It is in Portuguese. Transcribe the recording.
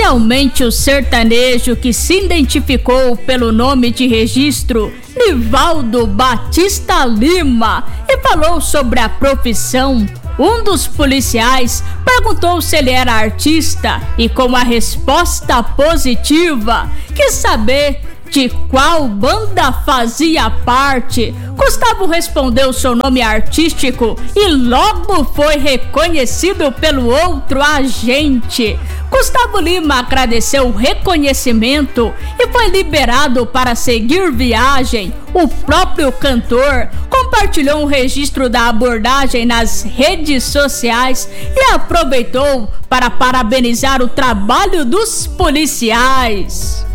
Finalmente, o sertanejo que se identificou pelo nome de registro Nivaldo Batista Lima e falou sobre a profissão. Um dos policiais perguntou se ele era artista e, com a resposta positiva, quis saber de qual banda fazia parte. Gustavo respondeu seu nome artístico e logo foi reconhecido pelo outro agente. Gustavo Lima agradeceu o reconhecimento e foi liberado para seguir viagem. O próprio cantor compartilhou um registro da abordagem nas redes sociais e aproveitou para parabenizar o trabalho dos policiais.